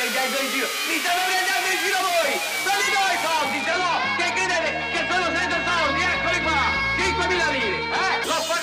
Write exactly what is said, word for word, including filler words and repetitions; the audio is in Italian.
andando in giro? Mi state prendendo in giro voi! State